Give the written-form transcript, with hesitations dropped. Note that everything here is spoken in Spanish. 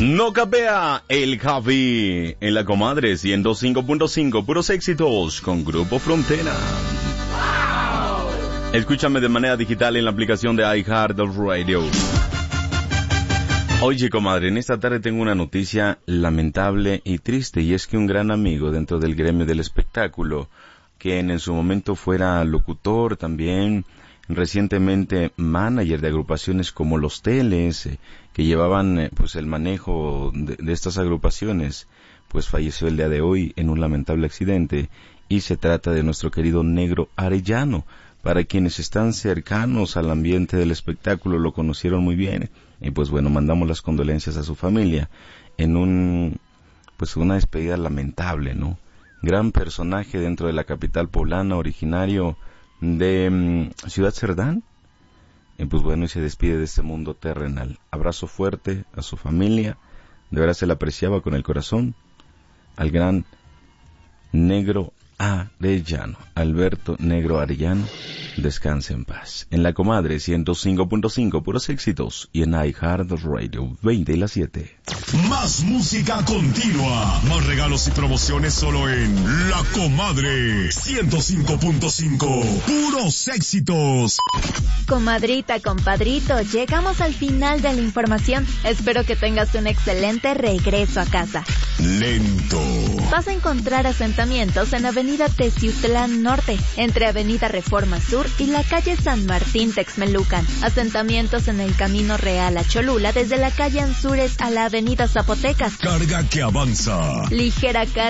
No capea el Javi en la comadre 105.5, puros éxitos con Grupo Frontera. Escúchame de manera digital en la aplicación de iHeartRadio. Oye, comadre, en esta tarde tengo una noticia lamentable y triste, y es que un gran amigo dentro del gremio del espectáculo, quien en su momento fuera locutor también, recientemente manager de agrupaciones como Los Teles, que llevaban pues el manejo de estas agrupaciones, pues falleció el día de hoy en un lamentable accidente, y se trata de nuestro querido Negro Arellano. Para quienes están cercanos al ambiente del espectáculo lo conocieron muy bien, y pues bueno, mandamos las condolencias a su familia en una despedida lamentable, ¿no? Gran personaje dentro de la capital poblana, originario de Ciudad Cerdán, y pues bueno, y se despide de este mundo terrenal. Abrazo fuerte a su familia, de verdad se le apreciaba con el corazón, al gran Negro Arellano, Alberto Negro Arellano, descanse en paz. En la comadre 105.5, puros éxitos, y en iHeartRadio 20:07. Más música continua, más regalos y promociones solo en La Comadre 105.5, puros éxitos. Comadrita, compadrito, llegamos al final de la información. Espero que tengas un excelente regreso a casa. Lento. Vas a encontrar asentamientos en Avenida Teciutlán Norte, entre Avenida Reforma Sur y la calle San Martín Texmelucan. Asentamientos en el Camino Real a Cholula, desde la calle Anzures a la Avenida Zapotecas. Carga que avanza. Ligera carga